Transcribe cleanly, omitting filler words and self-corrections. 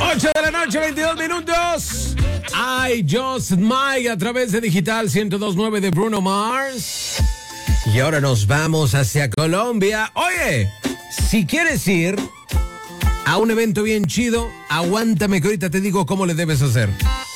8 de la noche, 22 minutos. I Just Mike a través de Digital 102.9 de Bruno Mars. Y ahora nos vamos hacia Colombia. Oye, si quieres ir a un evento bien chido, aguántame que ahorita te digo cómo le debes hacer.